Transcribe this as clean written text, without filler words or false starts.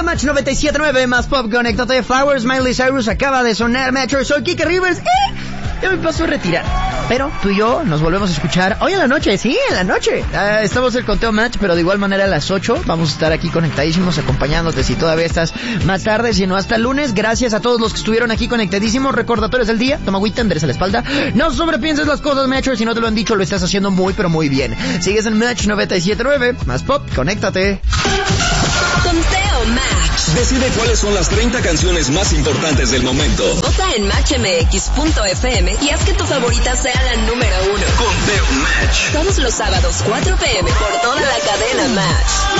Match 97.9, más pop, conéctate. Flowers, Miley Cyrus acaba de sonar. Metro, soy Kike Rivers. Ya me paso a retirar. Pero tú y yo nos volvemos a escuchar hoy en la noche, sí, en la noche. Estamos en el conteo Match, pero de igual manera a las 8 vamos a estar aquí conectadísimos, acompañándote si todavía estás más tarde, si no hasta el lunes. Gracias a todos los que estuvieron aquí conectadísimos. Recordatorios del día, toma agüita, endereza la espalda. No sobrepienses las cosas, Metro, si no te lo han dicho, lo estás haciendo muy, pero muy bien. Sigues en Match 97.9, más pop, conéctate. Conteo Match. Decide cuáles son las 30 canciones más importantes del momento. Vota en matchmx.fm y haz que tu favorita sea la número 1. Conteo Match. Todos los sábados 4 p.m. por toda la cadena Match.